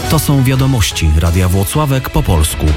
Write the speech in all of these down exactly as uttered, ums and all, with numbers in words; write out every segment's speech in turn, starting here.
To są wiadomości Radia Włocławek po polsku.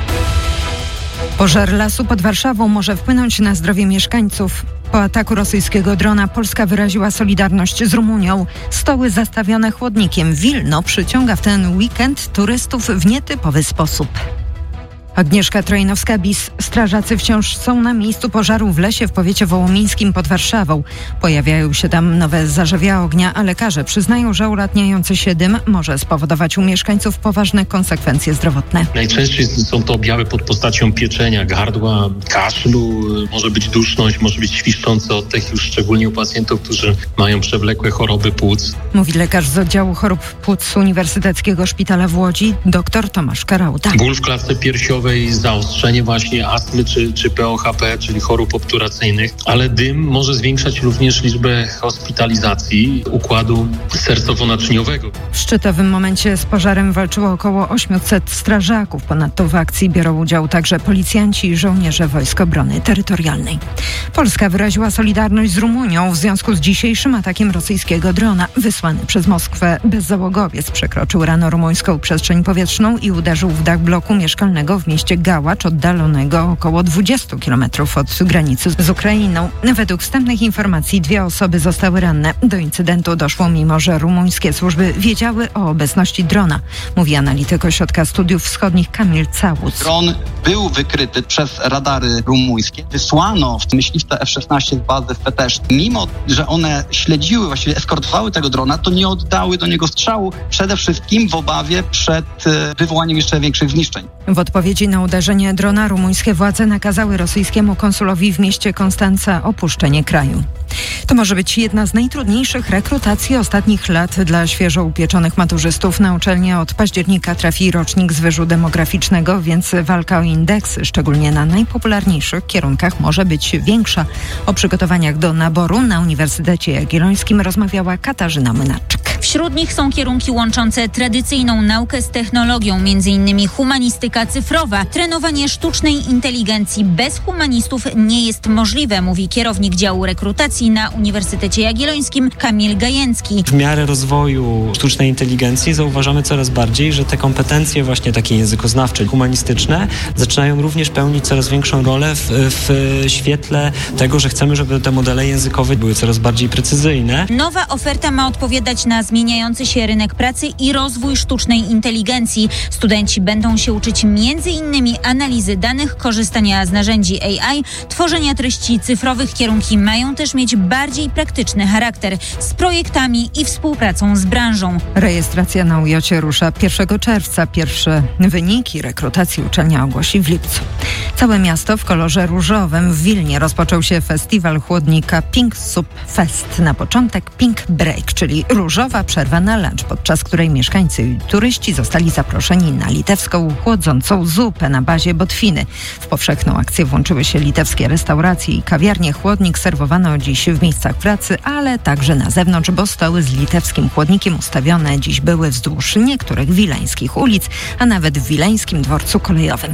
Pożar lasu pod Warszawą może wpłynąć na zdrowie mieszkańców. Po ataku rosyjskiego drona Polska wyraziła solidarność z Rumunią. Stoły zastawione chłodnikiem. Wilno przyciąga w ten weekend turystów w nietypowy sposób. Agnieszka Trojnowska-Bis. Strażacy wciąż są na miejscu pożaru w lesie w powiecie wołomińskim pod Warszawą. Pojawiają się tam nowe zarzewia ognia, a lekarze przyznają, że ulatniający się dym może spowodować u mieszkańców poważne konsekwencje zdrowotne. Najczęściej są to objawy pod postacią pieczenia gardła, kaszlu, może być duszność, może być świszczący oddech, już szczególnie u pacjentów, którzy mają przewlekłe choroby płuc. Mówi lekarz z oddziału chorób płuc Uniwersyteckiego Szpitala w Łodzi, dr Tomasz Karauta. Ból w klatce piersiowej, zaostrzenie właśnie astmy czy, czy P O H P, czyli chorób obturacyjnych, ale dym może zwiększać również liczbę hospitalizacji układu sercowo-naczyniowego. W szczytowym momencie z pożarem walczyło około osiemset strażaków. Ponadto w akcji biorą udział także policjanci i żołnierze Wojsk Obrony Terytorialnej. Polska wyraziła solidarność z Rumunią w związku z dzisiejszym atakiem rosyjskiego drona. Wysłany przez Moskwę bezzałogowiec przekroczył rano rumuńską przestrzeń powietrzną i uderzył w dach bloku mieszkalnego w mieście Gałacz, oddalonego około dwadzieścia kilometrów od granicy z Ukrainą. Według wstępnych informacji dwie osoby zostały ranne. Do incydentu doszło, mimo że rumuńskie służby wiedziały o obecności drona, mówi analityk Ośrodka Studiów Wschodnich Kamil Całus. Dron był wykryty przez radary rumuńskie. Wysłano myśliwce F szesnaście z bazy w Peteszce. Mimo że one śledziły, właściwie eskortowały tego drona, to nie oddały do niego strzału, przede wszystkim w obawie przed wywołaniem jeszcze większych zniszczeń. W odpowiedzi na uderzenie drona rumuńskie władze nakazały rosyjskiemu konsulowi w mieście Konstanca opuszczenie kraju. To może być jedna z najtrudniejszych rekrutacji ostatnich lat dla świeżo upieczonych maturzystów. Na uczelnię od października trafi rocznik z wyżu demograficznego, więc walka o indeksy, szczególnie na najpopularniejszych kierunkach, może być większa. O przygotowaniach do naboru na Uniwersytecie Jagiellońskim rozmawiała Katarzyna Młynarczyk. Wśród nich są kierunki łączące tradycyjną naukę z technologią, m.in. humanistyka cyfrowa. Trenowanie sztucznej inteligencji bez humanistów nie jest możliwe, mówi kierownik działu rekrutacji na Uniwersytecie Jagiellońskim Kamil Gajęcki. W miarę rozwoju sztucznej inteligencji zauważamy coraz bardziej, że te kompetencje właśnie takie językoznawcze, humanistyczne zaczynają również pełnić coraz większą rolę w, w świetle tego, że chcemy, żeby te modele językowe były coraz bardziej precyzyjne. Nowa oferta ma odpowiadać na zmieniający się rynek pracy i rozwój sztucznej inteligencji. Studenci będą się uczyć między innymi analizy danych, korzystania z narzędzi A I, tworzenia treści cyfrowych. Kierunki mają też mieć bardziej praktyczny charakter, z projektami i współpracą z branżą. Rejestracja na U J O rusza pierwszego czerwca. Pierwsze wyniki rekrutacji uczelnia ogłosi w lipcu. Całe miasto w kolorze różowym. W Wilnie rozpoczął się festiwal chłodnika Pink Soup Fest. Na początek Pink Break, czyli różowa przerwa na lunch, podczas której mieszkańcy i turyści zostali zaproszeni na litewską chłodzącą zupę na bazie botwiny. W powszechną akcję włączyły się litewskie restauracje i kawiarnie. Chłodnik serwowano dziś w miejscach pracy, ale także na zewnątrz, bo stoły z litewskim chłodnikiem ustawione dziś były wzdłuż niektórych wileńskich ulic, a nawet w wileńskim dworcu kolejowym.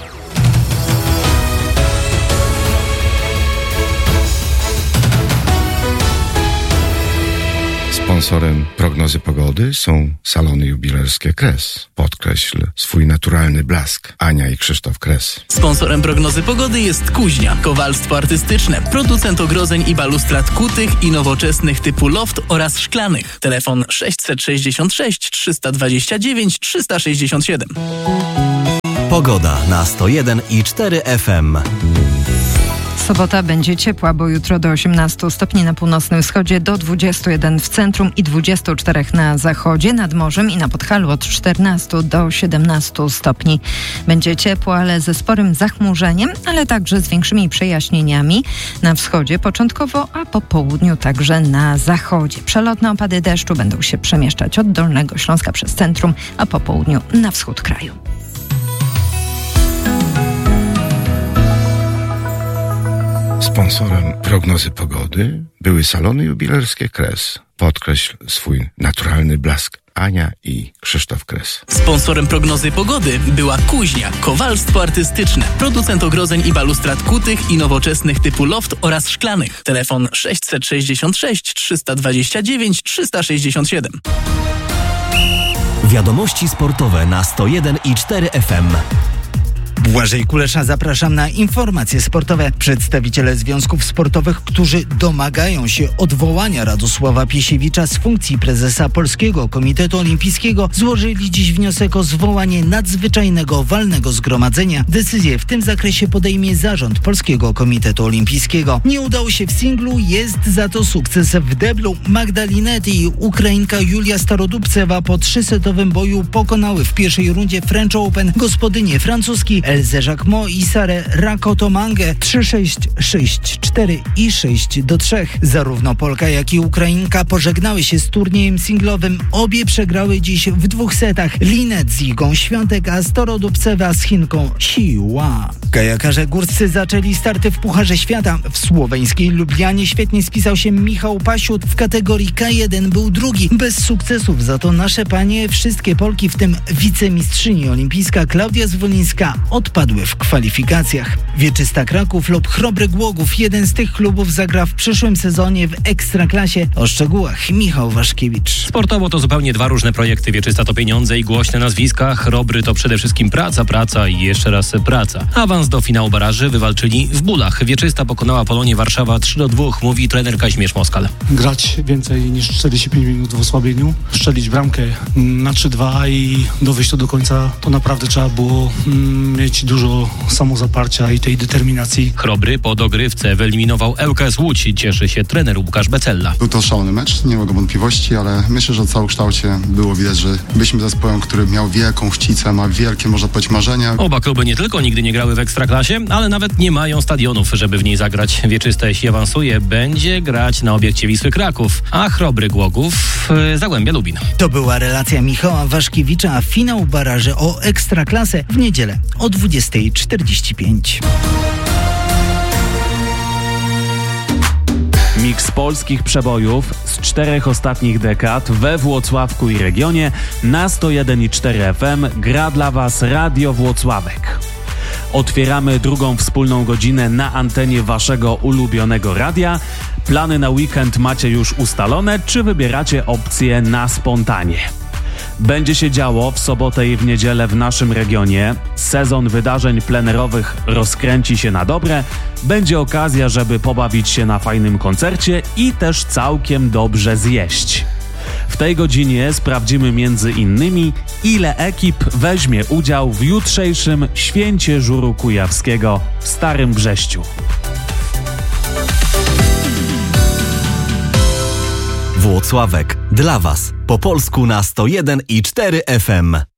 Sponsorem prognozy pogody są salony jubilerskie Kres. Podkreśl swój naturalny blask. Ania i Krzysztof Kres. Sponsorem prognozy pogody jest Kuźnia, kowalstwo artystyczne, producent ogrodzeń i balustrad kutych i nowoczesnych typu loft oraz szklanych. Telefon sześćset sześćdziesiąt sześć trzysta dwadzieścia dziewięć trzysta sześćdziesiąt siedem. Pogoda na sto jeden i cztery F M. Sobota będzie ciepła, bo jutro do osiemnastu stopni na północnym wschodzie, do dwudziestu jeden w centrum i dwudziestu czterech na zachodzie, nad morzem i na Podhalu od czternastu do siedemnastu stopni. Będzie ciepło, ale ze sporym zachmurzeniem, ale także z większymi przejaśnieniami na wschodzie początkowo, a po południu także na zachodzie. Przelotne opady deszczu będą się przemieszczać od Dolnego Śląska przez centrum, a po południu na wschód kraju. Sponsorem prognozy pogody były salony jubilerskie Kres. Podkreśl swój naturalny blask. Ania i Krzysztof Kres. Sponsorem prognozy pogody była Kuźnia, kowalstwo artystyczne, producent ogrodzeń i balustrad kutych i nowoczesnych typu loft oraz szklanych. Telefon sześćset sześćdziesiąt sześć trzysta dwadzieścia dziewięć trzysta sześćdziesiąt siedem. Wiadomości sportowe na sto jeden i cztery F M. Błażej Kulesza, zapraszam na informacje sportowe. Przedstawiciele związków sportowych, którzy domagają się odwołania Radosława Piesiewicza z funkcji prezesa Polskiego Komitetu Olimpijskiego, złożyli dziś wniosek o zwołanie nadzwyczajnego walnego zgromadzenia. Decyzję w tym zakresie podejmie zarząd Polskiego Komitetu Olimpijskiego. Nie udało się w singlu, jest za to sukces w deblu. Magda Linette i Ukrainka Julia Starodubcewa po trzysetowym boju pokonały w pierwszej rundzie French Open gospodynie francuski Elzę Jacquemot i Sarę Rakotomangę trzy sześć, sześć cztery i sześć do trzech. Zarówno Polka, jak i Ukrainka pożegnały się z turniejem singlowym. Obie przegrały dziś w dwóch setach. Linette z Igą Świątek, a Starodubcewa z Chinką Siła. Kajakarze górscy zaczęli starty w Pucharze Świata. W słoweńskiej Lublianie świetnie spisał się Michał Pasiut. W kategorii K jeden był drugi. Bez sukcesów za to nasze panie, wszystkie Polki, w tym wicemistrzyni olimpijska Klaudia Zwolińska, odpadły w kwalifikacjach. Wieczysta Kraków lub Chrobry Głogów, jeden z tych klubów, zagra w przyszłym sezonie w Ekstraklasie. O szczegółach Michał Waszkiewicz. Sportowo to zupełnie dwa różne projekty. Wieczysta to pieniądze i głośne nazwiska. Chrobry to przede wszystkim praca, praca i jeszcze raz praca. Awans do finału baraży wywalczyli w Bólach. Wieczysta pokonała Polonię Warszawa trzy do dwóch, mówi trener Kazimierz Moskal. Grać więcej niż czterdzieści pięć minut w osłabieniu, strzelić bramkę na trzy dwa i dowieść to do końca, to naprawdę trzeba było mm, mieć dużo samozaparcia i tej determinacji. Chrobry po dogrywce wyeliminował ŁKS Łódź. Cieszy się trener Łukasz Becella. Był to szalony mecz, nie mogę wątpliwości, ale myślę, że w całokształcie było widać, że byliśmy zespołem, który miał wielką chcicę, ma wielkie, można powiedzieć, marzenia. Oba kluby nie tylko nigdy nie grały w Ekstraklasie, ale nawet nie mają stadionów, żeby w niej zagrać. Wieczyste, jeśli awansuje, będzie grać na obiekcie Wisły Kraków, a Chrobry Głogów yy, Zagłębia Lubin. To była relacja Michała Waszkiewicza, a finał baraży o Ekstraklasę w niedzielę o dwudziesta czterdzieści pięć. Miks polskich przebojów z czterech ostatnich dekad we Włocławku i regionie na sto jeden i cztery F M gra dla Was Radio Włocławek. Otwieramy drugą wspólną godzinę na antenie Waszego ulubionego radia. Plany na weekend macie już ustalone, czy wybieracie opcję na spontanie? Będzie się działo w sobotę i w niedzielę w naszym regionie. Sezon wydarzeń plenerowych rozkręci się na dobre. Będzie okazja, żeby pobawić się na fajnym koncercie i też całkiem dobrze zjeść. W tej godzinie sprawdzimy między innymi, ile ekip weźmie udział w jutrzejszym Święcie Żuru Kujawskiego w Starym Brześciu. Włocławek dla Was po polsku na sto jeden i cztery F M.